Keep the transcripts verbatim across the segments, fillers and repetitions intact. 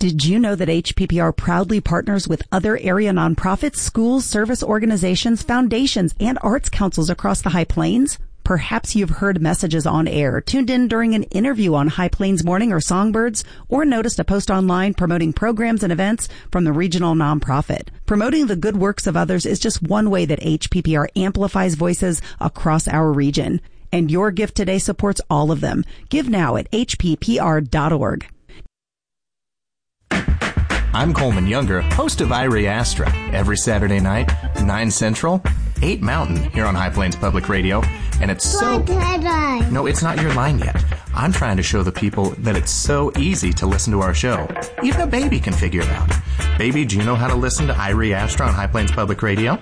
Did you know that H P P R proudly partners with other area nonprofits, schools, service organizations, foundations, and arts councils across the High Plains? Perhaps you've heard messages on air, tuned in during an interview on High Plains Morning or Songbirds, or noticed a post online promoting programs and events from the regional nonprofit. Promoting the good works of others is just one way that H P P R amplifies voices across our region. And your gift today supports all of them. Give now at H P P R dot org. I'm Coleman Younger, host of Irie Astra, every Saturday night, nine Central, eight Mountain, here on High Plains Public Radio. And it's so... No, it's not your line yet. I'm trying to show the people that it's so easy to listen to our show. Even a baby can figure it out. Baby, do you know how to listen to Irie Astra on High Plains Public Radio?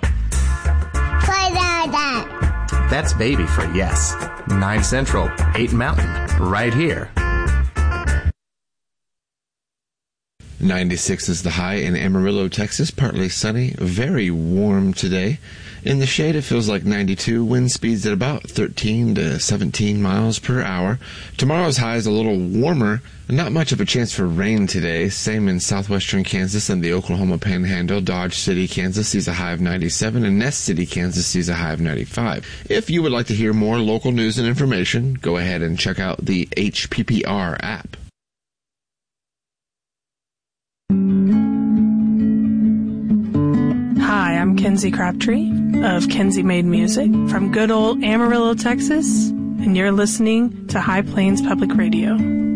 That's baby for yes. nine Central, eight Mountain, right here. ninety-six is the high in Amarillo, Texas. Partly sunny, very warm today. In the shade, it feels like ninety-two. Wind speeds at about thirteen to seventeen miles per hour. Tomorrow's high is a little warmer. Not much of a chance for rain today. Same in southwestern Kansas and the Oklahoma Panhandle. Dodge City, Kansas sees a high of ninety-seven, and Ness City, Kansas sees a high of ninety-five. If you would like to hear more local news and information, go ahead and check out the H P P R app. Hi, I'm Kenzie Crabtree of Kenzie Made Music from good old Amarillo, Texas, and you're listening to High Plains Public Radio.